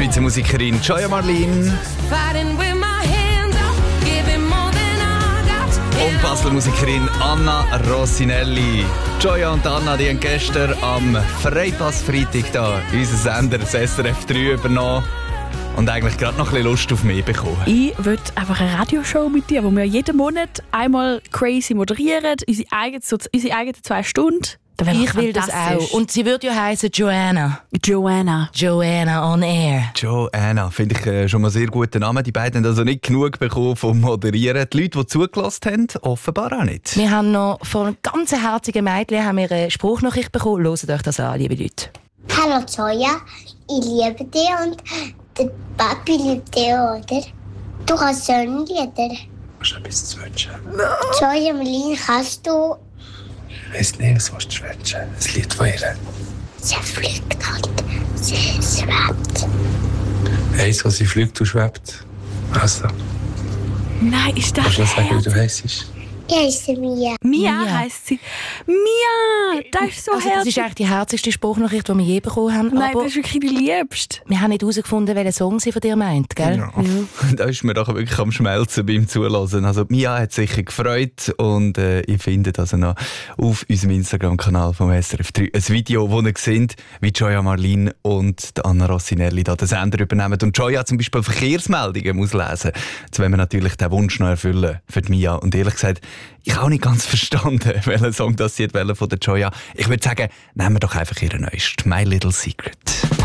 Schweizer Musikerin Joya Marlin. Und Basler Musikerin Anna Rossinelli. Joya und Anna, die haben gestern am Freipass-Freitag da unseren Sender, das SRF 3, übernommen. Und eigentlich gerade noch ein bisschen Lust auf mehr bekommen. Ich will einfach eine Radioshow mit dir, wo wir jeden Monat einmal crazy moderieren, unsere eigenen 2 Stunden. Ich will das auch. Und sie würde ja heißen Joanna. Joanna on air. Joanna, finde ich schon mal einen sehr guten Namen. Die beiden haben also nicht genug bekommen vom Moderieren. Die Leute, die zugelassen haben, offenbar auch nicht. Wir haben noch von einem ganz herzigen Mädchen eine Spruchnachricht bekommen. Hört euch das an, liebe Leute. Hallo Joya, ich liebe dich und der Papi liebt dich, oder? Du kannst Sonnenlieder. Musst du ein bisschen zwetschen? Joya Marlin, kannst du... Ich weiss nicht, was willst du schwätzen? Das Lied von ihr. Sie fliegt halt. Sie schwebt. Eins, was sie fliegt und schwebt. Also, Nein, ist das kannst du sagen, wie du heisst? Ich heiße Mia. Mia heisst sie. Mia, das ist so Also, das herzig. ist eigentlich die herzigste Spruchnachricht, die wir je bekommen haben. Nein, aber das ist wirklich die liebste. wir haben nicht herausgefunden, welchen Song sie von dir meint, gell? Ja. Da ist mir doch wirklich am Schmelzen beim Zuhören. Also Mia hat sich sicher gefreut und ich finde also noch auf unserem Instagram-Kanal vom SRF 3 ein Video, wo ihr seht, wie Joya Marlin und Anna Rossinelli da den Sender übernehmen. Und Joya zum Beispiel Verkehrsmeldungen muss lesen. Jetzt wollen wir natürlich den Wunsch noch erfüllen für die Mia. Und ehrlich gesagt, ich habe auch nicht ganz verstanden, welchen Song das sie von der Joya. Ich würde sagen, nehmen wir doch einfach ihren neuesten, My Little Secret.